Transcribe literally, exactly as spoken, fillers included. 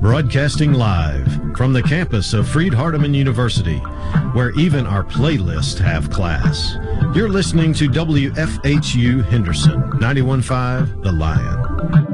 Broadcasting live from the campus of Freed-Hardeman University, where even our playlists have class. You're listening to W F H U Henderson, ninety-one point five The Lion.